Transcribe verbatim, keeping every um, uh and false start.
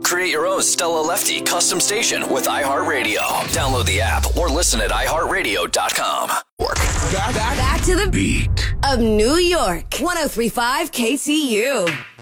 Create your own Stella Lefty custom station with iHeartRadio. Download the app or listen at i heart radio dot com. Back, back, back to the beat of New York. one oh three point five K C U.